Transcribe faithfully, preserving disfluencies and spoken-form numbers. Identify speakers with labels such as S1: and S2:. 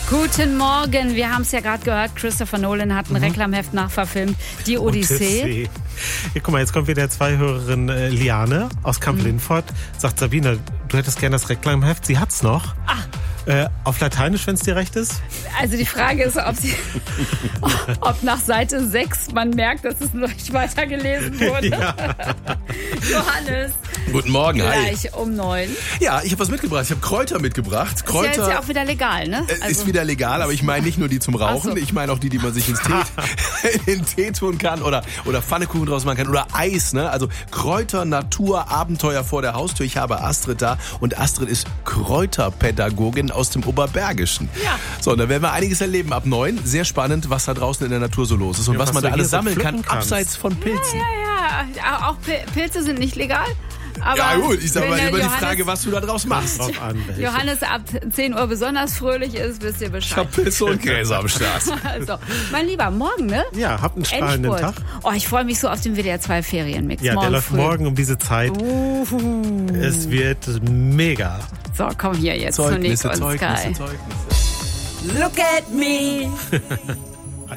S1: Guten Morgen, wir haben es ja gerade gehört, Christopher Nolan hat ein mhm. Reklamheft nachverfilmt, die Odyssee.
S2: Odyssee. Hier, guck mal, jetzt kommt wieder zwei Hörerin äh, Liane aus Kamp-Lindfort, sagt Sabine, du hättest gerne das Reklamheft, sie hat's noch.
S1: Ach.
S2: Äh, auf Lateinisch, wenn es dir recht ist?
S1: Also die Frage ist, ob, sie, ob nach Seite sechs man merkt, dass es noch nicht weitergelesen wurde. Ja. Johannes.
S3: Guten Morgen, hi.
S1: Gleich um neun.
S3: Ja, ich habe was mitgebracht. Ich habe Kräuter mitgebracht. Kräuter
S1: ist ja jetzt ja auch wieder legal, ne?
S3: Also ist wieder legal, aber ich meine nicht nur die zum Rauchen. So. Ich meine auch die, die man sich ins Tee, in den Tee tun kann oder, oder Pfannekuchen draus machen kann oder Eis, ne? Also Kräuter, Natur, Abenteuer vor der Haustür. Ich habe Astrid da und Astrid ist Kräuterpädagogin aus dem Oberbergischen.
S1: Ja.
S3: So, und da werden wir einiges erleben ab neun. Sehr spannend, was da draußen in der Natur so los ist und ja, was, was man da alles sammeln kann, kannst. abseits von Pilzen.
S1: Ja, ja, ja. Auch Pilze sind nicht legal. Aber
S3: ja gut, ich sag mal immer
S1: Johannes,
S3: die Frage, was du da draus machst.
S2: An,
S1: Johannes ab zehn Uhr besonders fröhlich ist, wisst ihr Bescheid.
S3: Ich hab Pilze und Käse am Start.
S1: Also, mein Lieber, morgen, ne?
S2: Ja, habt einen strahlenden
S1: Endspurt.
S2: Tag.
S1: Oh, ich freue mich so auf den W D R zwei Ferienmix.
S2: Ja,
S1: morgen
S2: der läuft
S1: früh.
S2: morgen um diese Zeit.
S1: Uhuhu.
S2: Es wird mega.
S1: So, komm hier jetzt
S3: Zeugnisse,
S1: zu Nick und
S3: Zeugnisse,
S1: Sky.
S3: Zeugnisse.
S1: Look at me.